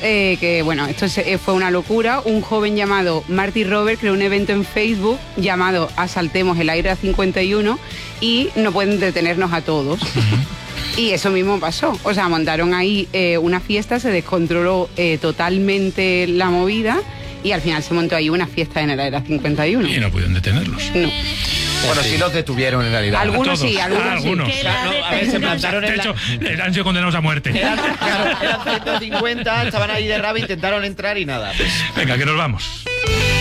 que bueno, esto fue una locura. Un joven llamado Marty Robert creó un evento en Facebook llamado Asaltemos el Área 51 y no pueden detenernos a todos. Y eso mismo pasó. O sea, montaron ahí una fiesta, se descontroló totalmente la movida y al final se montó ahí una fiesta en el Área 51. Y no pudieron detenerlos. No. Bueno, sí los detuvieron en realidad. Algunos sí, algunos sí. O sea, no, a ver, se plantaron De en hecho, han sido condenados a muerte. Eran 150, estaban ahí de rabo, intentaron entrar y nada. Venga, que nos vamos.